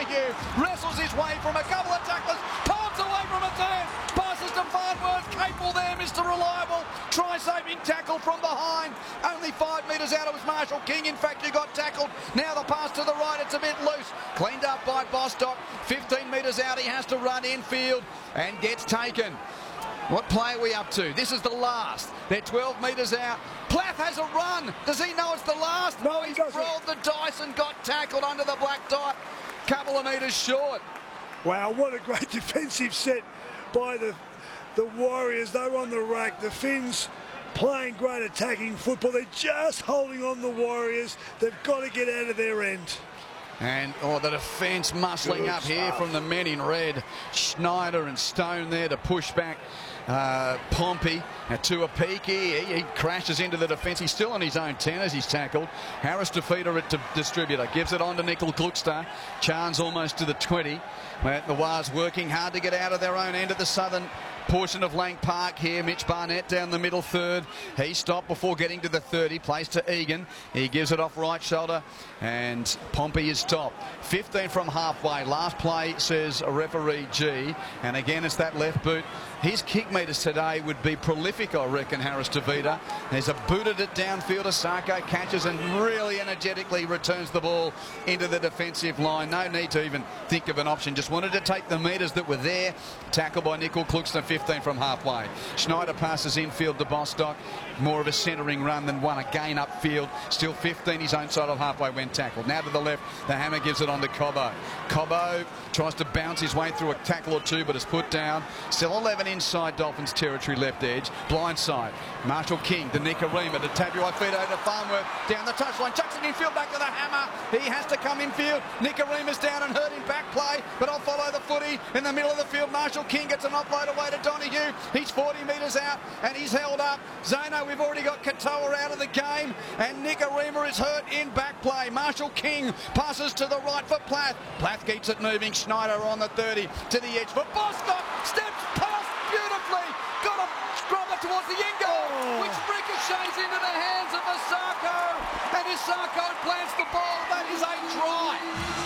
Donahue wrestles his way from a couple of tacklers, palms away from a turn, passes to Farnworth, capable there, Mr. Reliable, try-saving tackle from behind, only 5 metres out. It was Marshall King, in fact, who got tackled. Now the pass to the right, it's a bit loose, cleaned up by Bostock, 15 metres out, he has to run infield and gets taken. What play are we up to? This is the last. They're 12 metres out. Plath has a run. Does he know it's the last? No, he doesn't. Rolled the dice and got tackled under the black dot. Couple of metres short. Wow, what a great defensive set by the Warriors. They were on the rack. The Finns playing great attacking football. They're just holding on the Warriors. They've got to get out of their end. And the defence muscling up here from the men in red. Schneider and Stone there to push back Pompey. Tuapiki, he crashes into the defence. He's still on his own 10 as he's tackled. Harris defeater it to distributor. Gives it on to Nickel Klukstar. Chance almost to the 20. The Wars working hard to get out of their own end of the southern portion of Lang Park here. Mitch Barnett down the middle third. He stopped before getting to the 30. Plays to Egan. He gives it off right shoulder. And Pompey is stopped. 15 from halfway. Last play, says referee G. And again, it's that left boot. His kick meters today would be prolific, I reckon, Harris DeVita. There's a booted it downfield. Asako catches and really energetically returns the ball into the defensive line. No need to even think of an option. Just wanted to take the meters that were there. Tackle by Nickel Klukstar, 15 from halfway. Schneider passes infield to Bostock. More of a centering run than one. Again upfield. Still 15 his own side of halfway when tackled. Now to the left. The hammer gives it on to Cobbo. Cobbo tries to bounce his way through a tackle or two, but is put down. Still 11 inside Dolphins territory, left edge. Blind side. Marshall King to Nicarima to Tabuai-Fidow to Farnworth. Down the touchline. Chucks it infield back to the hammer. He has to come infield. Nicarima's down and hurt in back play, but I'll follow the footy. In the middle of the field, Marshall King gets an offload away to Donahue. He's 40 metres out and he's held up. Zono, we've already got Katoa out of the game, and Nicarima is hurt in back play. Marshall King passes to the right for Plath. Plath keeps it moving. Schneider on the 30 to the edge for Bostock. Steps past beautifully. Got a scrubber towards the end goal, which ricochets into the hands of Asako. And Asako plants the ball. That is a try.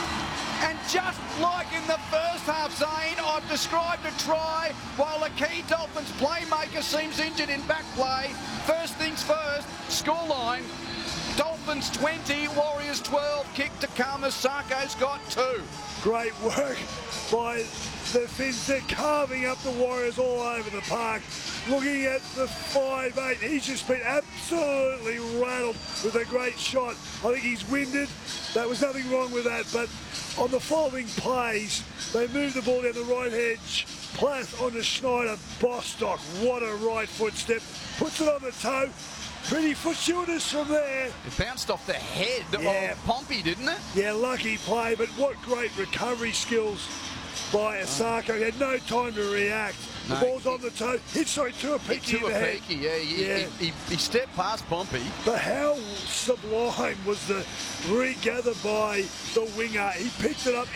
And just like in the first half, Zane, I've described a try while a key Dolphins playmaker seems injured in back play. First things first, scoreline. Dolphins 20, Warriors 12. Kick to come. Asako's got 2. Great work by the Finns. They're carving up the Warriors all over the park. Looking at the 5'8", he's just been absolutely rattled with a great shot. I think he's winded. There was nothing wrong with that, but on the following plays, they move the ball down the right edge. Plath onto Schneider. Bostock, what a right foot step. Puts it on the toe. Pretty fortuitous from there. It bounced off the head of Pompey, didn't it? Yeah, lucky play, but what great recovery skills by Asako. He had no time to react. The ball's on the toe. Tuapiki in the head. He stepped past Pompey. But how sublime was the regather by the winger. He picked it up